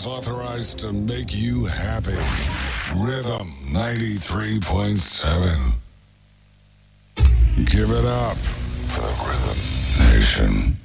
Authorized to make you happy. Rhythm 93.7. Give it up for the Rhythm Nation.